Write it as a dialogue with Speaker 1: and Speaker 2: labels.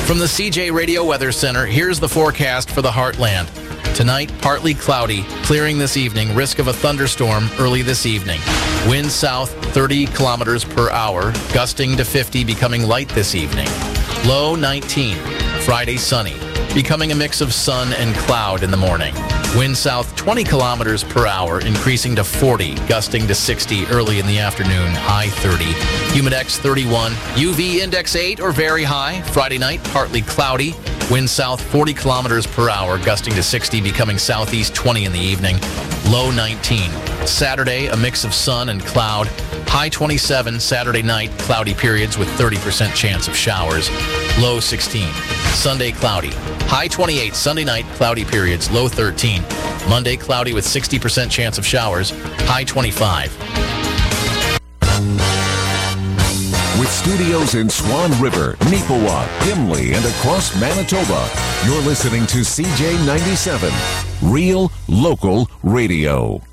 Speaker 1: From the CJ Radio Weather Center, here's the forecast for the Heartland. Tonight, partly cloudy, clearing this evening, risk of a thunderstorm early this evening. Wind south 30 kilometers per hour, gusting to 50, becoming light this evening. Low 19. Friday sunny, becoming a mix of sun and cloud in the morning. Wind south 20 kilometers per hour, increasing to 40, gusting to 60 early in the afternoon, high 30. Humidex 31, UV index 8 or very high. Friday night, partly cloudy. Wind south 40 kilometers per hour, gusting to 60, becoming southeast 20 in the evening. Low 19. Saturday, a mix of sun and cloud. High 27 Saturday night, cloudy periods with 30% chance of showers. Low 16. Sunday, cloudy. High 28 Sunday night, cloudy periods. Low 13. Monday, cloudy with 60% chance of showers. High 25.
Speaker 2: With studios in Swan River, Neepawa, Gimli, and across Manitoba, you're listening to CJ97, Real Local Radio.